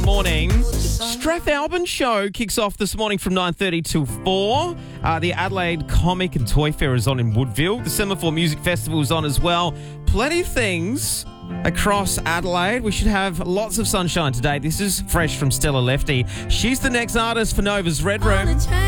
morning. Strathalbyn Show kicks off this morning from 9:30 till 4. The Adelaide Comic and Toy Fair is on in Woodville. The Semaphore Music Festival is on as well. Plenty of things across Adelaide. We should have lots of sunshine today. This is fresh from Stella Lefty. She's the next artist for Nova's Red Room.